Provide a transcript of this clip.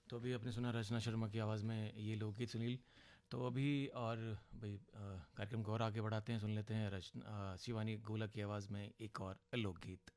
तो अभी आपने सुना रचना शर्मा की आवाज़ में ये लोकगीत सुनील। तो अभी और भाई कार्यक्रम को और आगे बढ़ाते हैं, सुन लेते हैं रचना शिवानी गोला की आवाज़ में एक और लोकगीत।